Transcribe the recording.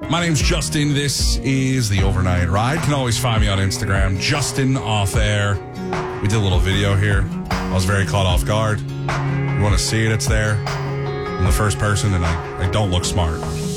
My name's Justin. This is the Overnight Ride. You can always find me on Instagram, Justin Off Air. We did a little video here. I was very caught off guard. You want to see it? It's there. I'm the first person, and I don't look smart.